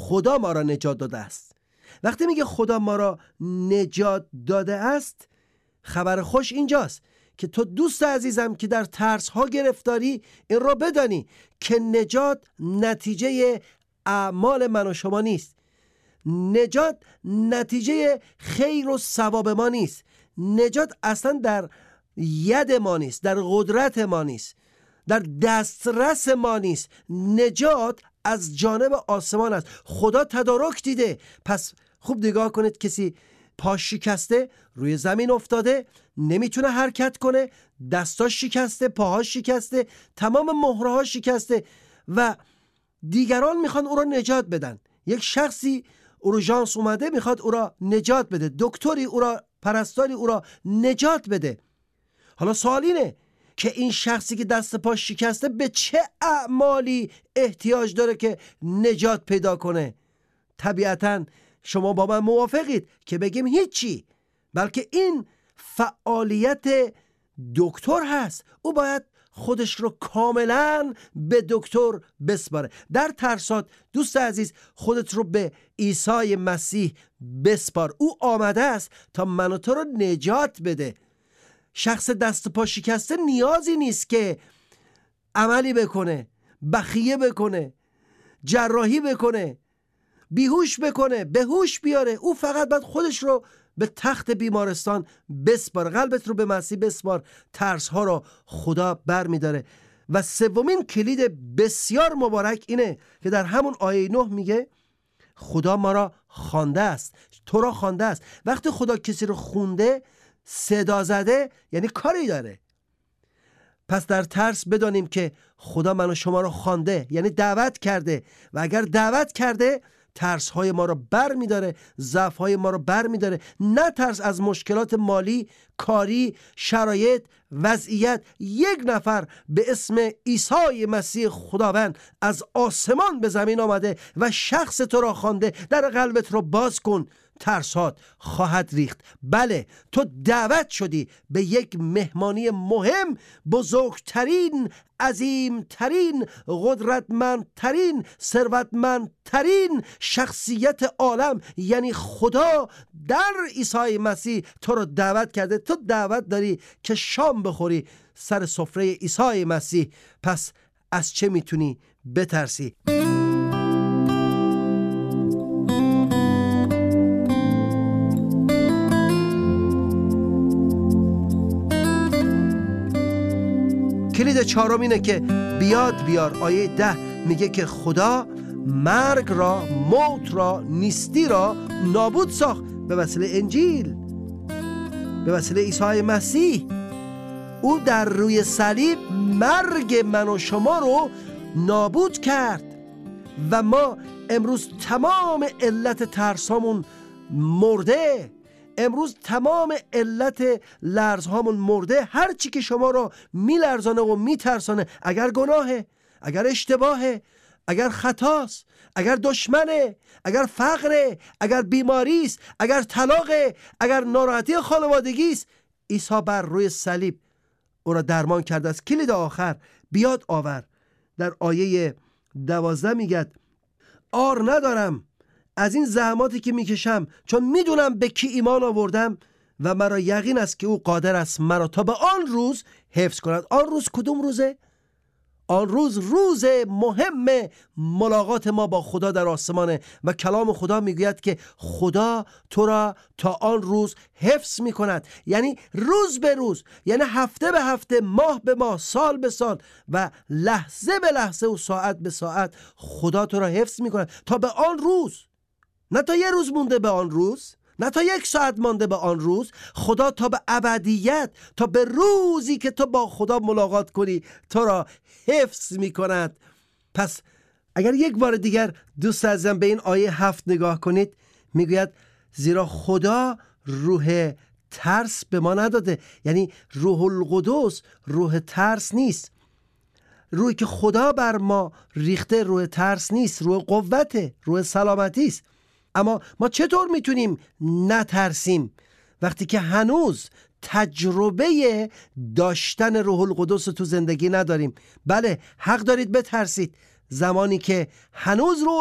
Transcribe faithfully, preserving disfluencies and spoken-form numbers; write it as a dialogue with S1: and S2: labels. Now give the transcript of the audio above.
S1: خدا ما را نجات داده است. وقتی میگه خدا ما را نجات داده است، خبر خوش اینجاست که تو دوست عزیزم که در ترس ها گرفتاری، این را بدانی که نجات نتیجه اعمال من و شما نیست. نجات نتیجه خیر و ثواب ما نیست. نجات اصلا در ید ما نیست، در قدرت ما نیست، در دسترس ما نیست. نجات از جانب آسمان است. خدا تدارک دیده. پس خوب نگاه کنید، کسی پاش شکسته، روی زمین افتاده، نمیتونه حرکت کنه، دستاش شکسته، پاهاش شکسته، تمام مهرهاش شکسته و دیگران میخوان او را نجات بدن. یک شخصی اورژانس اومده میخواد او را نجات بده، دکتری او را، پرستاری او را نجات بده. حالا سوال اینه که این شخصی که دست پاش شکسته به چه اعمالی احتیاج داره که نجات پیدا کنه؟ طبیعتاً شما با من موافقید که بگیم هیچی، بلکه این فعالیت دکتر هست. او باید خودش رو کاملا به دکتر بسپاره. در ترسات دوست عزیز خودت رو به عیسی مسیح بسپار. او آمده است تا من و تو رو نجات بده. شخص دست پا شکسته نیازی نیست که عملی بکنه، بخیه بکنه، جراحی بکنه، بیهوش بکنه، به هوش بیاره. او فقط باید خودش رو به تخت بیمارستان بسپار. قلبت رو به مسیح بسپار، ترس ها رو خدا بر می داره. و سومین کلید بسیار مبارک اینه که در همون آیه نه میگه خدا ما را خوانده است، تو را خوانده است. وقتی خدا کسی رو خونده، صدا زده، یعنی کاری داره. پس در ترس بدانیم که خدا من و شما رو خوانده، یعنی دعوت کرده، و اگر دعوت کرده ترس های ما رو بر می داره، ضعف های ما رو بر می داره. نه ترس از مشکلات مالی، کاری، شرایط، وضعیت. یک نفر به اسم عیسی مسیح خداوند از آسمان به زمین آمده و شخص تو را خوانده. در قلبت رو باز کن، ترسات خواهد ریخت. بله، تو دعوت شدی به یک مهمانی مهم، بزرگترین، عظیمترین، قدرتمندترین، ثروتمندترین شخصیت عالم یعنی خدا در عیسی مسیح تو رو دعوت کرده. تو دعوت داری که شام بخوری سر سفره عیسی مسیح. پس از چه میتونی بترسی؟ کلید چهارم اینه که بیاد بیار. آیه ده میگه که خدا مرگ را، موت را، نیستی را نابود ساخت به وسیله انجیل، به وسیله عیسی مسیح. او در روی صلیب مرگ من و شما رو نابود کرد و ما امروز تمام علت ترسامون مرده. امروز تمام علت لرزهامون مرده. هر چی که شما رو میلرزانه و میترسانه، اگر گناهه، اگر اشتباهه، اگر خطاست، اگر دشمنه، اگر فقره، اگر بیماریست، اگر طلاقه، اگر ناراحتی خانوادگی است، عیسی بر روی صلیب او را درمان کرده است. کلید آخر بیاد آور. در آیه دوازده میگه آر ندارم از این زحماتی که میکشم، چون میدونم به کی ایمان آوردم و مرا یقین است که او قادر است مرا تا به آن روز حفظ کند. آن روز کدوم روزه؟ آن روز روز مهم ملاقات ما با خدا در آسمانه و کلام خدا میگوید که خدا تو را تا آن روز حفظ میکند. یعنی روز به روز، یعنی هفته به هفته، ماه به ماه، سال به سال و لحظه به لحظه و ساعت به ساعت خدا تو را حفظ میکند تا به آن روز. نه تا یه روز مونده به آن روز، نه تا یک ساعت مانده به آن روز. خدا تا به ابدیت، تا به روزی که تو با خدا ملاقات کنی، تو را حفظ می کند. پس اگر یک بار دیگر دوست عزیزم به این آیه هفت نگاه کنید، میگوید زیرا خدا روح ترس به ما نداده. یعنی روح القدس روح ترس نیست. روحی که خدا بر ما ریخته روح ترس نیست، روح قوته، روح سلامتی است. اما ما چطور میتونیم نترسیم وقتی که هنوز تجربه داشتن روح القدس تو زندگی نداریم؟ بله، حق دارید بترسید. زمانی که هنوز روح